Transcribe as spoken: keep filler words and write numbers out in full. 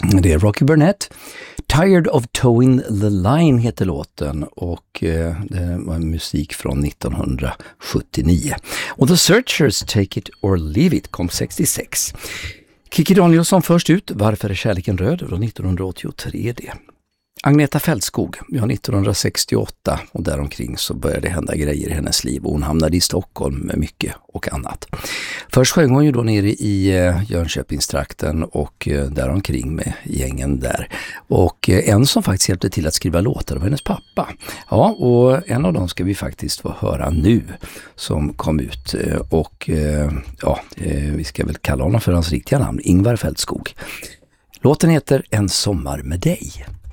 Det är Rocky Burnett. Tired of Towing the Line heter låten och eh, det var musik från nittonhundrasjuttionio. Och The Searchers, Take It or Leave It, kom sextiosex. Kikki Danielsson först ut, Varför är kärleken röd? Från nittonhundraåttiotre det. Agneta Fältskog, ja, nittonhundrasextioåtta och däromkring så började det hända grejer i hennes liv och hon hamnade i Stockholm med mycket och annat. Först sjöng hon ju då nere i Jönköpingstrakten och däromkring med gängen där. Och en som faktiskt hjälpte till att skriva låtar var hennes pappa. Ja, och en av dem ska vi faktiskt få höra nu som kom ut och ja, vi ska väl kalla honom för hans riktiga namn, Ingvar Fältskog. Låten heter En sommar med dig.